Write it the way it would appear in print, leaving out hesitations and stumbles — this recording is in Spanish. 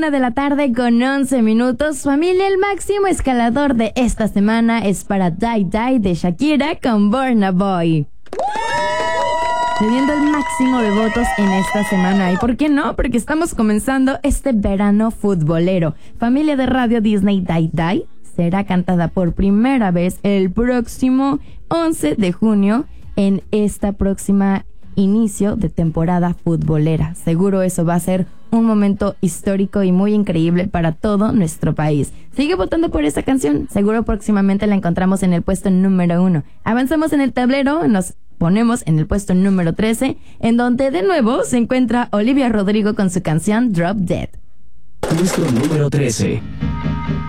1:11 p.m. Familia, el máximo escalador de esta semana es para Die Die de Shakira con Burna Boy, teniendo el máximo de votos en esta semana. ¿Y por qué no? Porque estamos comenzando este verano futbolero. Familia de Radio Disney, Die Die será cantada por primera vez el próximo 11 de junio en esta próxima inicio de temporada futbolera. Seguro eso va a ser un momento histórico y muy increíble para todo nuestro país. Sigue votando por esta canción. Seguro próximamente la encontramos en el puesto número 1. Avanzamos en el tablero, nos ponemos en el puesto número 13, en donde de nuevo se encuentra Olivia Rodrigo con su canción Drop Dead. Puesto número 13.